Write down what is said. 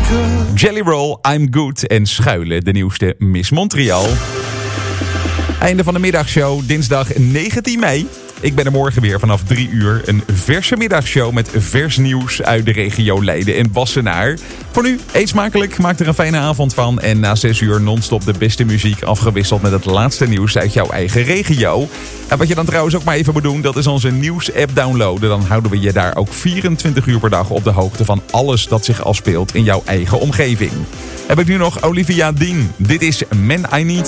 Jelly Roll, I'm Good en Schuilen, de nieuwste Miss Montreal. Einde van de middagshow, dinsdag 19 mei. Ik ben er morgen weer vanaf 3 uur. Een verse middagshow met vers nieuws uit de regio Leiden en Wassenaar. Voor nu, eet smakelijk, maak er een fijne avond van. En na 6 uur non-stop de beste muziek afgewisseld met het laatste nieuws uit jouw eigen regio. En wat je dan trouwens ook maar even moet doen, dat is onze nieuws-app downloaden. Dan houden we je daar ook 24 uur per dag op de hoogte van alles dat zich afspeelt in jouw eigen omgeving. Heb ik nu nog Olivia Dean. Dit is Man I Need.